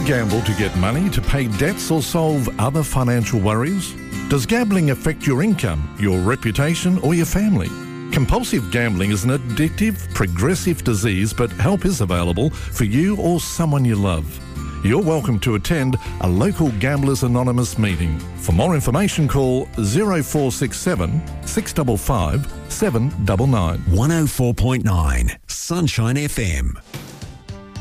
gamble to get money, to pay debts or solve other financial worries? Does gambling affect your income, your reputation or your family? Compulsive gambling is an addictive, progressive disease, but help is available for you or someone you love. You're welcome to attend a local Gamblers Anonymous meeting. For more information, call 0467 655 799. 104.9 Sunshine FM.